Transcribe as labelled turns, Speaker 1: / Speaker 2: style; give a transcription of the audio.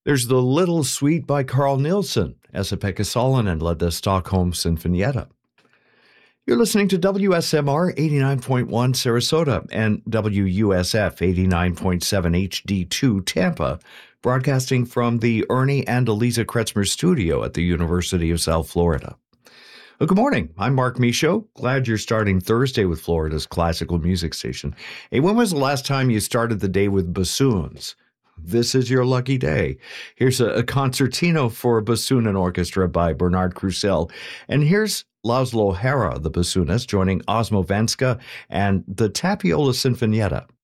Speaker 1: There's The Little Suite by Carl Nielsen. Esa-Pekka Salonen led the Stockholm Sinfonietta. You're listening to WSMR 89.1 Sarasota and WUSF 89.7 HD2 Tampa, broadcasting from the Ernie and Eliza Kretzmer studio at the University of South Florida. Well, good morning. I'm Mark Michaud. Glad you're starting Thursday with Florida's classical music station. Hey, when was the last time you started the day with bassoons? This is your lucky day. Here's a concertino for bassoon and orchestra by Bernard Krusell. And here's Laszlo Hara, the bassoonist, joining Osmo Venska and the Tapiola Sinfonietta.